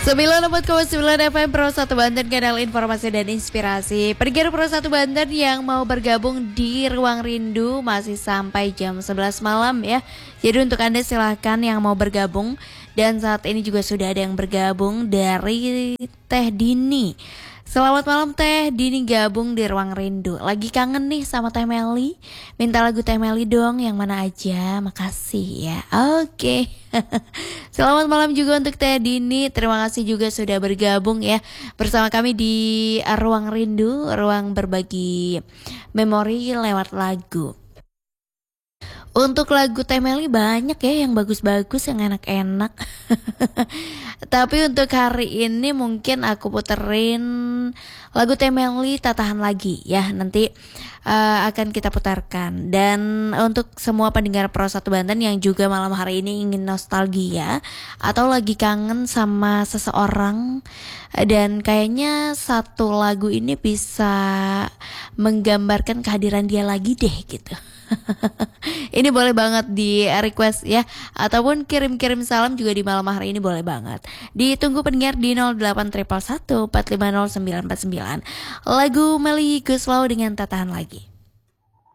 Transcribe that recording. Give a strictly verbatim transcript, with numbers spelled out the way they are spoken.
sembilan puluh empat koma sembilan F M Pro satu Banten, kanal informasi dan inspirasi. Pergi Pro satu Banten yang mau bergabung di Ruang Rindu masih sampai jam sebelas malam ya. Jadi untuk Anda silahkan yang mau bergabung. Dan saat ini juga sudah ada yang bergabung dari Teh Dini. Selamat malam Teh Dini, gabung di Ruang Rindu. Lagi kangen nih sama Teh Meli. Minta lagu Teh Meli dong, yang mana aja. Makasih ya. Oke. Selamat malam juga untuk Teh Dini. Terima kasih juga sudah bergabung ya bersama kami di Ruang Rindu, ruang berbagi memori lewat lagu. Untuk lagu Teh Meli banyak ya yang bagus-bagus, yang enak-enak. Tapi untuk hari ini mungkin aku puterin lagu Teh Meli Tak Tahan Lagi ya. Nanti uh, akan kita putarkan. Dan untuk semua pendengar Pro satu Banten yang juga malam hari ini ingin nostalgia atau lagi kangen sama seseorang, dan kayaknya satu lagu ini bisa menggambarkan kehadiran dia lagi deh gitu. Ini boleh banget di request ya, ataupun kirim-kirim salam juga di malam hari ini boleh banget. Ditunggu pendengar di nol delapan satu satu empat lima nol sembilan empat sembilan. Lagu Meli Guslau dengan Tak Tahan Lagi.